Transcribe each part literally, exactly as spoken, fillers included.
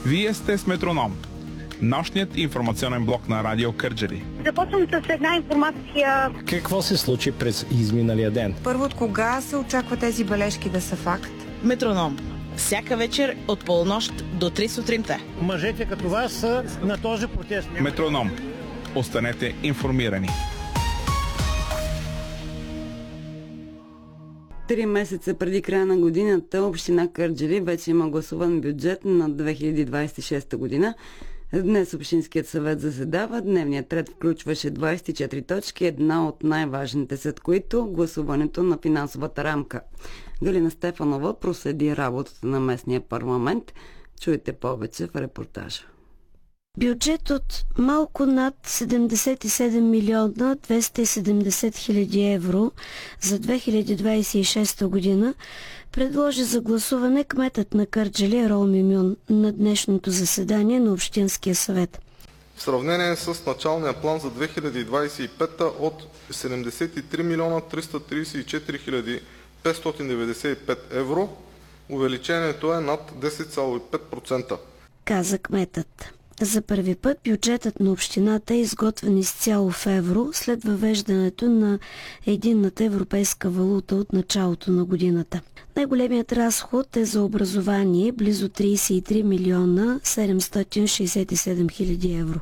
Вие сте с Метроном, нощният информационен блок на Радио Кърджали. Започвам с една информация. Какво се случи през изминалия ден? Първо, от кога се очаква тези бележки да са факт? Метроном. Всяка вечер от полунощ до три сутринта. Мъжете като вас са на този протест. Метроном. Останете информирани. Три месеца преди края на годината община Кърджали вече има гласуван бюджет на две хиляди двадесет и шеста година. Днес Общинският съвет заседава. Дневният ред включваше двадесет и четири точки, една от най-важните след които гласуването на финансовата рамка. Галина Стефанова проследи работата на местния парламент. Чуйте повече в репортажа. Бюджет от малко над седемдесет и седем милиона двеста и седемдесет хиляди евро за две хиляди двадесет и шеста година предложи за гласуване кметът на Кърджали Ерол Мюмюн на днешното заседание на Общинския съвет. В сравнение с началния план за две хиляди двадесет и пета от седемдесет и три милиона триста тридесет и четири хиляди петстотин деветдесет и пет евро, увеличението е над десет цяло и пет процента. Каза кметът. За първи път бюджетът на общината е изготвен изцяло в евро след въвеждането на единната европейска валута от началото на годината. Най-големият разход е за образование, близо тридесет и три милиона седемстотин шестдесет и седем хиляди евро.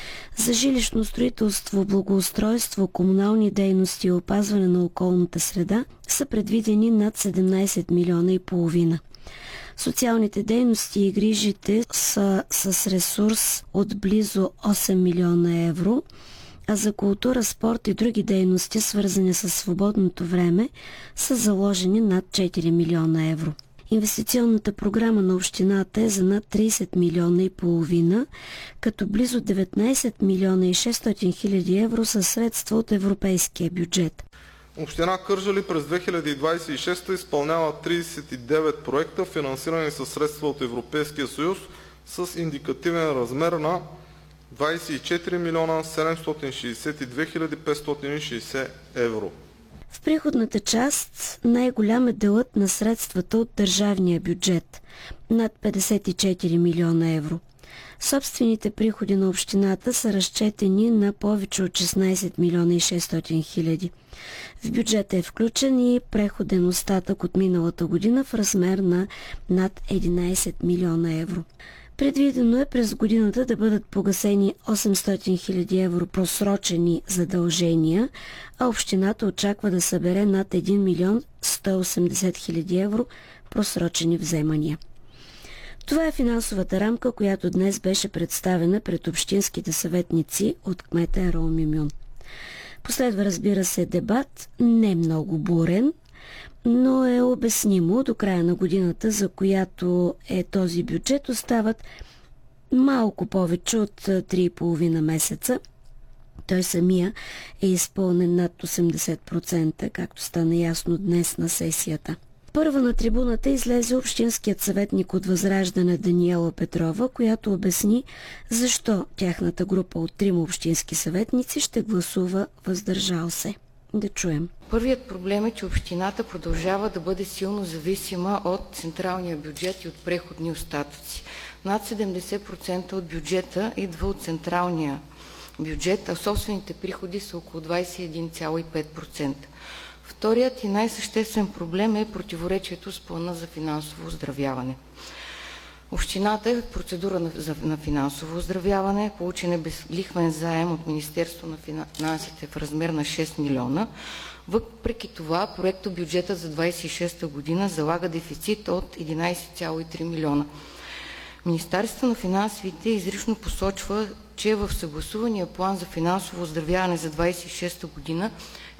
За жилищно строителство, благоустройство, комунални дейности и опазване на околната среда са предвидени над седемнадесет милиона и половина. Социалните дейности и грижите са с ресурс от близо осем милиона евро, а за култура, спорт и други дейности, свързани с свободното време, са заложени над четири милиона евро. Инвестиционната програма на общината е за над тридесет милиона и половина, като близо деветнадесет милиона и шестстотин хиляди евро са средства от европейския бюджет. Община Кърджали през две хиляди двадесет и шеста изпълнява тридесет и девет проекта, финансирани със средства от Европейския съюз с индикативен размер на двадесет и четири милиона седемстотин шестдесет и две хиляди петстотин и шестдесет евро. В приходната част най-голям е делът на средствата от държавния бюджет – над петдесет и четири милиона евро. Собствените приходи на общината са разчетени на повече от шестнадесет милиона и шестстотин хиляди. В бюджета е включен и преходен остатък от миналата година в размер на над единадесет милиона евро. Предвидено е през годината да бъдат погасени осемстотин хиляди евро просрочени задължения, а общината очаква да събере над един милион сто и осемдесет хиляди евро просрочени вземания. Това е финансовата рамка, която днес беше представена пред общинските съветници от кмета Ерол Мюмюн. Последва, разбира се, дебат, не много бурен, но е обяснимо. До края на годината, за която е този бюджет, остават малко повече от три и половина месеца. Той самия е изпълнен над осемдесет процента, както стана ясно днес на сесията. Първа на трибуната излезе общинският съветник от Възраждане Даниела Петрова, която обясни защо тяхната група от трима общински съветници ще гласува въздържал се. Да чуем. Първият проблем е, че общината продължава да бъде силно зависима от централния бюджет и от преходни остатъци. Над седемдесет процента от бюджета идва от централния бюджет, а собствените приходи са около двадесет и един цяло и пет процента. Вторият и най-съществен проблем е противоречието с плана за финансово оздравяване. Общината е в процедура на, за, на финансово оздравяване, получен е безлихвен заем от Министерство на финансите в размер на шест милиона. Въпреки това, проектобюджетът за двадесет и шеста година залага дефицит от единадесет цяло и три милиона. Министерството на финансите изрично посочва, че в съгласувания план за финансово оздравяване за двадесет и шеста година